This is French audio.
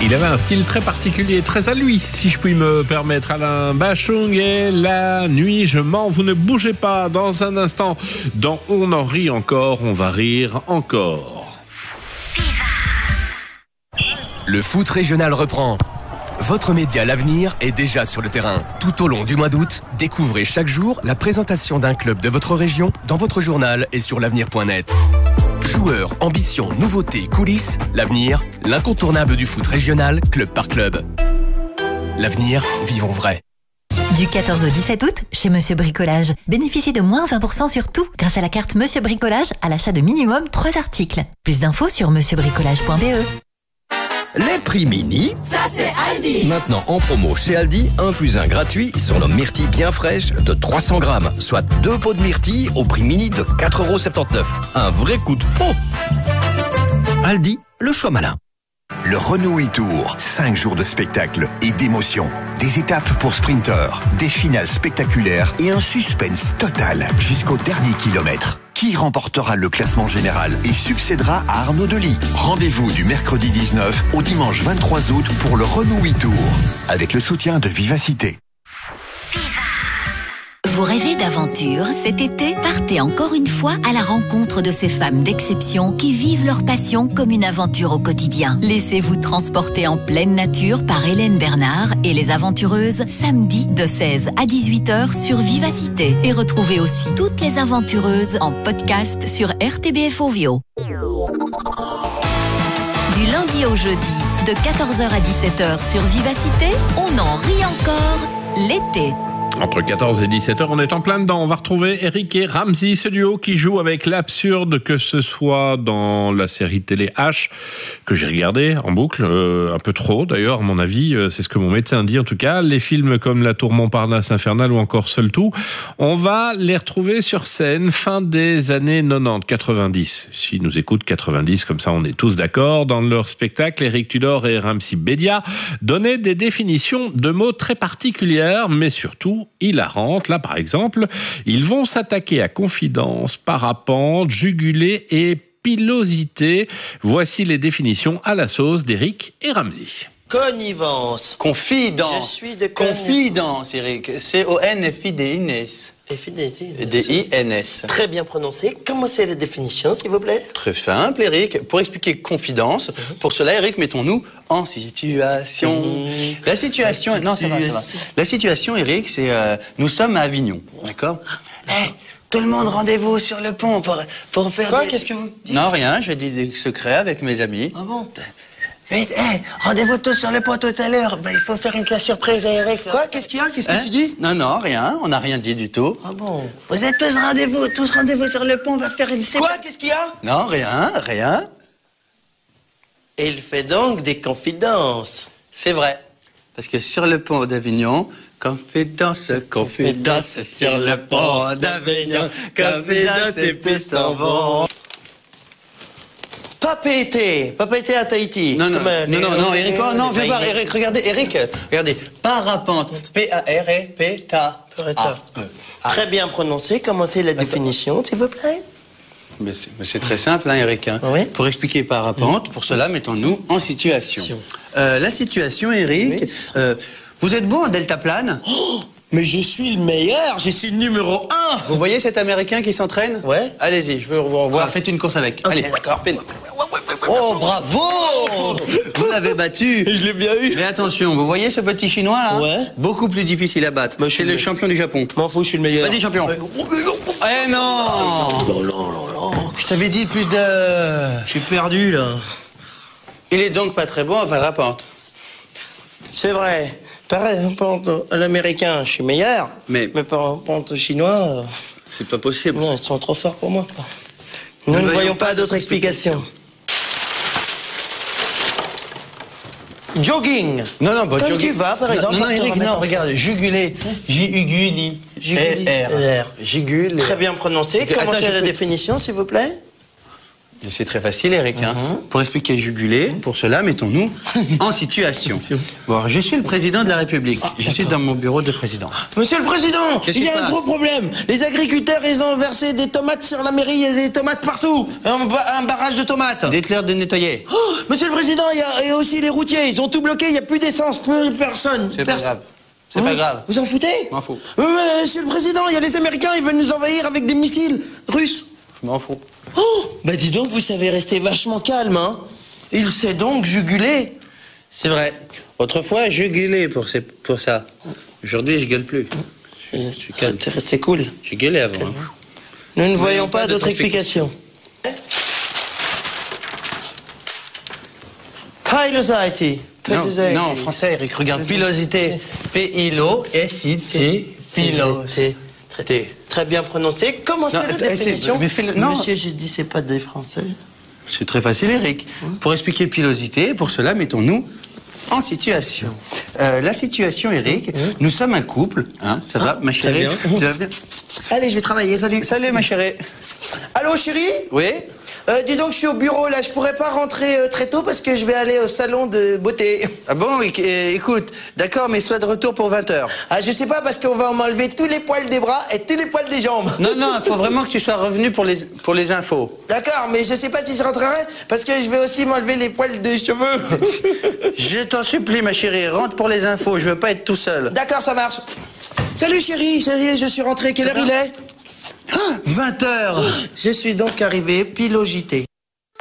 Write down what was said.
Il avait un style très particulier, très à lui, si je puis me permettre. Alain Bachung et La Nuit, je mens. Vous ne bougez pas. Dans un instant, dans On en rit encore, on va rire encore. Le foot régional reprend. Votre média L'Avenir est déjà sur le terrain. Tout au long du mois d'août, découvrez chaque jour la présentation d'un club de votre région dans votre journal et sur l'avenir.net. Joueurs, ambitions, nouveautés, coulisses, L'Avenir, l'incontournable du foot régional, club par club. L'Avenir, vivons vrai. Du 14 au 17 août, chez Monsieur Bricolage, bénéficiez de moins 20% sur tout grâce à la carte Monsieur Bricolage à l'achat de minimum 3 articles. Plus d'infos sur monsieurbricolage.be. Les prix mini, ça c'est Aldi. Maintenant en promo chez Aldi, 1 + 1 gratuit sur nos myrtilles bien fraîches de 300 grammes, soit 2 pots de myrtilles au prix mini de 4,79 €. Un vrai coup de pot. Aldi, le choix malin. Le Renault e-Tour, 5 jours de spectacle et d'émotion. Des étapes pour sprinteurs, des finales spectaculaires et un suspense total jusqu'au dernier kilomètre. Qui remportera le classement général et succédera à Arnaud Delis? Rendez-vous du mercredi 19 au dimanche 23 août pour le Renault e-Tour, avec le soutien de Vivacité. Vous rêvez d'aventure? Cet été, partez encore une fois à la rencontre de ces femmes d'exception qui vivent leur passion comme une aventure au quotidien. Laissez-vous transporter en pleine nature par Hélène Bernard et les aventureuses samedi de 16 à 18h sur Vivacité. Et retrouvez aussi toutes les aventureuses en podcast sur RTBF Ovio. Du lundi au jeudi, de 14h à 17h sur Vivacité, on en rit encore l'été. Entre 14 et 17h, on est en plein dedans. On va retrouver Eric et Ramzy, ce duo qui joue avec l'absurde, que ce soit dans la série télé H, que j'ai regardé en boucle, un peu trop d'ailleurs, à mon avis, c'est ce que mon médecin dit en tout cas. Les films comme La Tour Montparnasse Infernale ou encore Seul Tout, on va les retrouver sur scène fin des années 90, 90. S'ils nous écoutent, 90, comme ça on est tous d'accord. Dans leur spectacle, Eric Tudor et Ramzy Bedia donnaient des définitions de mots très particulières, mais surtout hilarantes. Là, par exemple, ils vont s'attaquer à confidence, parapente, jugulé et pilosité. Voici les définitions à la sauce d'Eric et Ramzy. Connivence. Confidence. Je suis de confidence, Eric. C-O-N-F-I-D-I-N-S. D-I-N-S. Très bien prononcé. Comment c'est la définition, s'il vous plaît? Très simple, Eric. Pour expliquer confidence, pour cela, Eric, mettons-nous en situation. La situation... Non, ça va. La situation, Eric, c'est... nous sommes à Avignon, d'accord? Hey, tout le monde, rendez-vous sur le pont pour faire... Quoi? Qu'est-ce que vous dites? Non, rien. Je dis des secrets avec mes amis. Ah bon? Vite, hey, rendez-vous tous sur le pont tout à l'heure. Il faut faire une classe surprise à Eric. Quoi? Qu'est-ce qu'il y a? Qu'est-ce que tu dis? Non, rien. On n'a rien dit du tout. Ah bon? Vous êtes tous rendez-vous sur le pont. On va faire une séquence. Quoi? Qu'est-ce qu'il y a? Non, rien. Et il fait donc des confidences. C'est vrai. Parce que sur le pont d'Avignon, confidence sur le pont d'Avignon, confidence et puis s'en vont. Papa était à Tahiti. Non, Eric, non, viens voir, Eric, regardez, parapente, P-A-R-E-P-T-A. Très bien prononcé, comment c'est la définition, s'il vous plaît? Mais c'est très simple, hein, Eric. Hein. Oui? Pour expliquer parapente, pour cela, mettons-nous en situation. La situation, Eric, vous êtes bon en deltaplane? Oh, mais je suis le meilleur, je suis le numéro 1. Vous voyez cet Américain qui s'entraîne? Ouais. Allez-y, je veux vous revoir. Faites une course avec. Okay, allez, d'accord. Oh, bravo! Vous l'avez battu. Je l'ai bien eu. Mais attention, vous voyez ce petit chinois là? Ouais. Beaucoup plus difficile à battre. C'est le champion du Japon. M'en fous, je suis le meilleur. Vas-y, champion. Eh non! Non. Je t'avais dit plus de... Je suis perdu là. Il est donc pas très bon en parapente. C'est vrai. Par exemple, à l'américain, je suis meilleur. Mais parapente chinois... C'est pas possible. Non, ils sont trop forts pour moi, quoi. Nous ne voyons pas d'autres explications. Jogging. Non, Comme jogging. tu vas, par exemple. Non, Eric, non, regarde, jugulé. J-U-G-U-L-I. Jugulé. Jugulé. Très bien prononcé. Comment c'est la définition, s'il vous plaît? C'est très facile, Eric. Hein. Pour expliquer juguler, pour cela, mettons-nous en situation. Bon, alors, je suis le président de la République. Je suis dans mon bureau de président. Monsieur le Président, il y a un gros problème. Les agriculteurs, ils ont versé des tomates sur la mairie, il y a des tomates partout. Un barrage de tomates. Dites-leur de nettoyer. Oh, Monsieur le Président, il y a aussi les routiers. Ils ont tout bloqué, il n'y a plus d'essence, plus personne. C'est pas grave. C'est pas grave. Vous en foutez? M'en fous. Monsieur le Président, il y a les Américains, ils veulent nous envahir avec des missiles russes. M'en fous. Oh, bah dis donc, vous savez rester vachement calme, hein. Il sait donc juguler. C'est vrai. Autrefois, je gueulais pour ça. Aujourd'hui, je gueule plus. Je suis calme. T'es resté cool. J'ai gueulé avant. Hein. Nous ne voyons pas d'autre explication. Pilosité. Non, en français, Eric, regarde. Pilosité. P-I-L-O-S-I-T. Pilosité. Très bien prononcé. Comment c'est la définition? Non. Monsieur, j'ai dit c'est pas des Français. C'est très facile, Eric. Pour expliquer pilosité, pour cela, mettons-nous en situation. La situation, Eric, nous sommes un couple. Hein, ça va, ma chérie? Tu vas bien? Allez, je vais travailler. Salut. Salut, ma chérie. Allô, chérie? Oui? Dis donc, je suis au bureau, là. Je pourrais pas rentrer très tôt parce que je vais aller au salon de beauté. Ah bon? Écoute, d'accord, mais sois de retour pour 20h. Ah, je sais pas, parce qu'on va m'enlever tous les poils des bras et tous les poils des jambes. Non, il faut vraiment que tu sois revenu pour les infos. D'accord, mais je sais pas si je rentrerai parce que je vais aussi m'enlever les poils des cheveux. Je t'en supplie, ma chérie, rentre pour les infos. Je veux pas être tout seul. D'accord, ça marche. Salut, chérie. Je suis rentré. Quelle heure il est? 20h. Je suis donc arrivé pilogité.